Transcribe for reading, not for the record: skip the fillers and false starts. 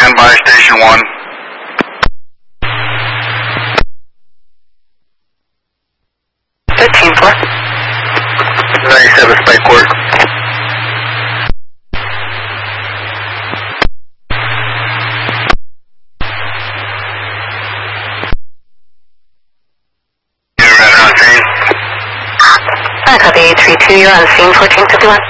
stand by station 1. 13-4. 97 Spike Court. I copy 832, you're on scene 1451.